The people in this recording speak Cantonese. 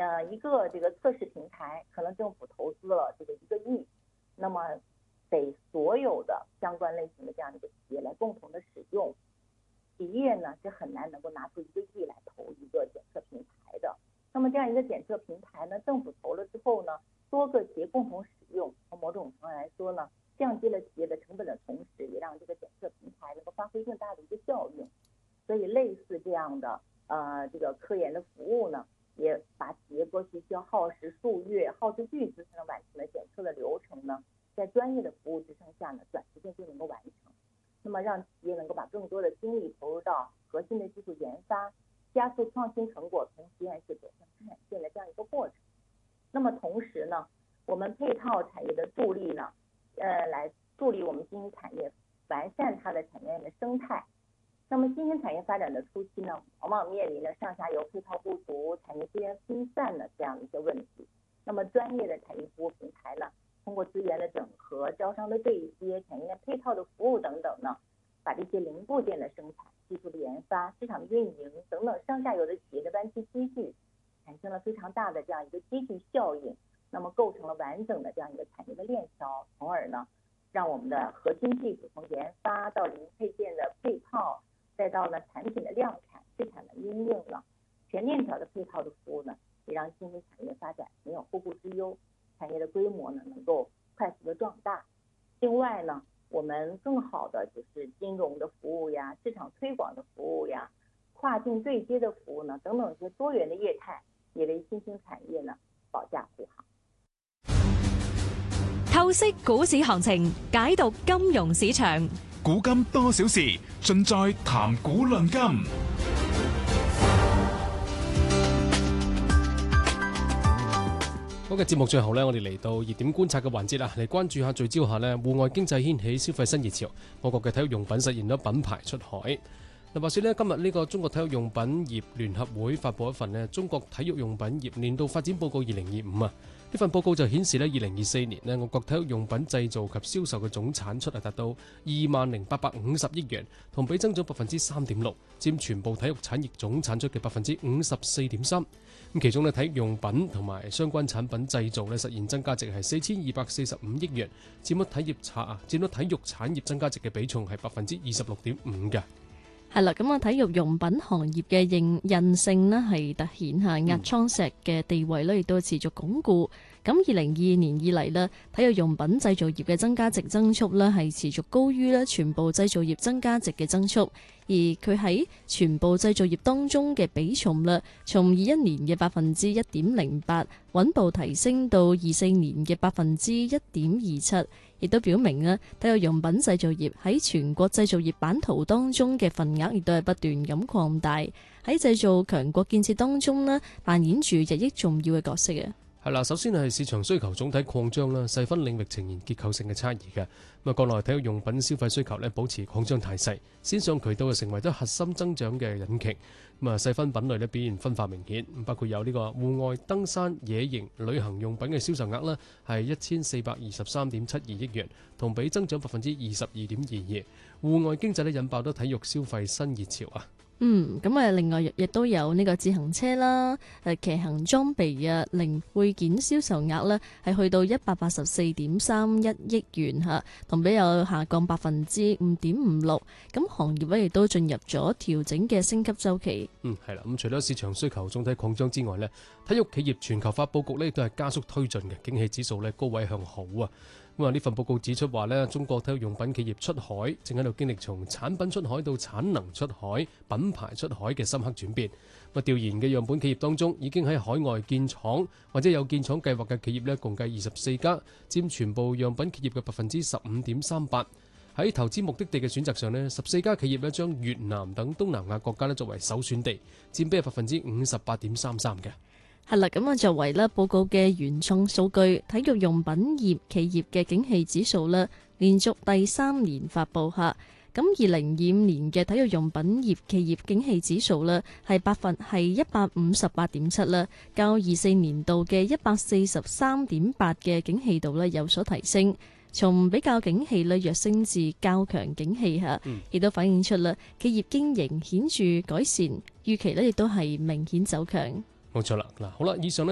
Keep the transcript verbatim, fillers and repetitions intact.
呃一个这个测试平台，可能政府投资了这个一个亿，那么得所有的相关类型的这样一个企业来共同的使用。企业呢是很难能够拿出一个亿来投一个检测平台的。那么这样一个检测平台呢，政府投了之后呢，多个企业共同使用，从某种程度来说呢，降低了企业的成本的同时，也让这个检测平台能够发挥更大的一个效用。所以类似这样的呃这个科研的服务呢，也把企业过去需要耗时数月、耗资巨资才能完成的检测的流程呢，在专业的服务支撑下呢，短时间就能够完成。那么让企业能够把更多的精力投入到核心的技术研发，加速创新成果从实验室走向生产线的这样一个过程。那么同时呢，我们配套产业的助力呢，呃，来助力我们新兴产业完善它的产业链的生态。那么新兴产业发展的初期呢，往往面临着上下游配套不足、产业资源分散的这样的一些问题。那么专业的产业服务平台呢，通过资源的整合、招商的对接、产业链配套的服务等等呢，把这些零部件的生产、技术的研发、市场运营等等上下游的企业的弯曲积聚，产生了非常大的这样一个积聚效应，那么构成了完整的这样一个产业的链条，从而呢，让我们的核心技术从研发到零配件的配套，再到呢产品的量产、市场的应用呢，全链条的配套的服务呢，也让新兴产业发展没有后顾之忧，产业的规模呢能够快速的壮大。另外呢，我们更好的就是金融的服务呀、市场推广的服务呀、跨境对接的服务呢等等一些多元的业态，也為新興產業呢保駕護航。 透析股市行情，解讀金融市場。 古今多少事，盡在談股論金。 好嘅，節目最後呢，我哋嚟到熱點觀察嘅環節啦，嚟關注下聚焦下呢戶外經濟掀起消費新熱潮，我國嘅體育用品實現咗品牌出海。嗱，話說呢，今日呢個中國體育用品業聯合會發布一份呢中國體育用品業年度發展報告二零二五啊。呢份報告就顯示呢，二零二四年呢，我國體育用品製造及銷售嘅總產出係達到二萬零八百五十億元，同比增長百分之三點六，佔全部體育產業總產出嘅百分之五十四點三。咁其中呢，體育用品同埋相關產品製造呢實現增加值係四千二百四十五億元，佔咗體業產啊，佔咗體育產業增加值嘅比重係百分之二十六點五嘅。 係啦，咁啊，體育用品行業嘅韌韌性呢係突顯下，壓艙石嘅地位呢亦都持續鞏固。咁二零二二年以嚟呢，體育用品製造業嘅增加值增速呢係持續高於呢全部製造業增加值嘅增速，而佢喺全部製造業當中嘅比重呢，從二一年嘅百分之一點零八穩步提升到二四年嘅百分之一點二七。亦都表明呢，體育用品製造業喺全國製造業版圖當中嘅份額亦都係不斷咁擴大，喺製造強國建設當中呢，扮演住日益重要嘅角色嘅。 係啦，首先係市場需求總體擴張啦，細分領域呈現結構性嘅差異嘅。咁啊，國內體育用品消費需求咧保持擴張態勢，線上渠道就成為咗核心增長嘅引擎。咁啊，細分品類咧表現分化明顯，包括有呢個戶外登山、野營、旅行用品嘅銷售額咧係一千四百二十三點七二億元，同比增長百分之二十二點二二。戶外經濟咧引爆咗體育消費新熱潮啊！ 嗯，咁啊，另外亦都有呢個自行車啦、誒騎行裝備啊、零配件銷售額呢係去到一百八十四點三一億元嚇，同比有下降百分之五點五六。咁行業咧亦都進入咗調整嘅升級週期。 嗯，係啦。咁除咗市場需求總體擴張之外呢，體育企業全球化佈局呢亦都係加速推進嘅，景氣指數呢高位向好啊。咁啊，呢份報告指出話呢，中國體育用品企業出海正喺度經歷從產品出海到產能出海、品牌出海嘅深刻轉變。咁啊，調研嘅樣本企業當中，已經喺海外建廠或者有建廠計劃嘅企業呢，共計二十四家，佔全部樣品企業嘅百分之十五點三八。喺投資目的地嘅選擇上呢，十四家企業呢將越南等東南亞國家呢作為首選地，佔比係百分之五十八點三三嘅。 係啦，咁啊，作為咧報告嘅原創數據，體育用品業企業嘅景氣指數咧，連續第三年發布下。咁二零二五年嘅體育用品業企業景氣指數咧係百分係一百五十八點七啦，較二四年度嘅一百四十三點八嘅景氣度咧有所提升，從比較景氣咧躍升至較強景氣下，亦都反映出啦企業經營顯著改善，預期咧亦都係明顯走強。 冇錯啦，嗱好啦，以上呢